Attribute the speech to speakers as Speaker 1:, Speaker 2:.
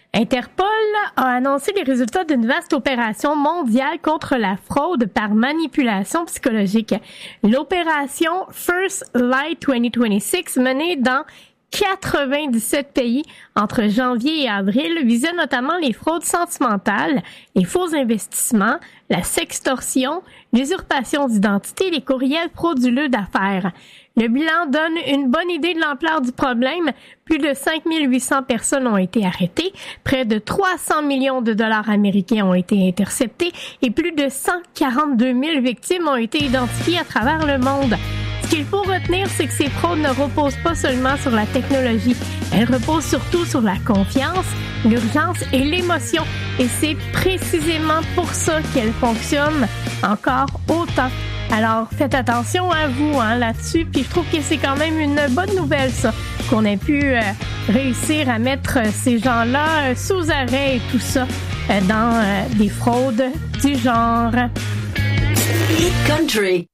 Speaker 1: Interpol a annoncé les résultats d'une vaste opération mondiale contre la fraude par manipulation psychologique. L'opération First Light 2026, menée dans 97 pays entre janvier et avril, visait notamment les fraudes sentimentales, les faux investissements, la sextorsion, l'usurpation d'identité et les courriels frauduleux d'affaires. Le bilan donne une bonne idée de l'ampleur du problème. Plus de 5800 personnes ont été arrêtées, près de 300 millions de dollars américains ont été interceptés et plus de 142 000 victimes ont été identifiées à travers le monde. Ce qu'il faut retenir, c'est que ces fraudes ne reposent pas seulement sur la technologie. Elles reposent surtout sur la confiance, l'urgence et l'émotion. Et c'est précisément pour ça qu'elles fonctionnent encore autant. Alors, faites attention à vous là-dessus. Puis je trouve que c'est quand même une bonne nouvelle, ça, qu'on ait pu réussir à mettre ces gens-là sous arrêt et tout ça dans des fraudes du genre.
Speaker 2: Hit Country.